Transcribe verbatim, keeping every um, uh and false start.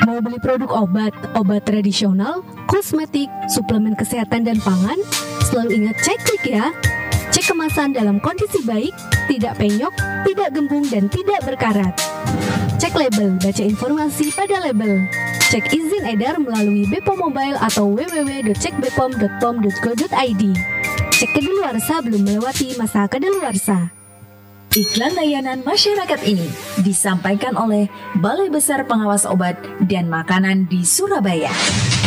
Mau beli produk obat, obat tradisional, kosmetik, suplemen kesehatan dan pangan? Selalu ingat cek klik ya. Cek kemasan dalam kondisi baik, tidak penyok, tidak gembung dan tidak berkarat. Cek label, baca informasi pada label. Cek izin edar melalui B P O M Mobile atau w w w dot cek b p o m dot p o m dot go dot i d. Cek kedaluarsa belum melewati masa kedaluarsa. Iklan layanan masyarakat ini disampaikan oleh Balai Besar Pengawas Obat dan Makanan di Surabaya.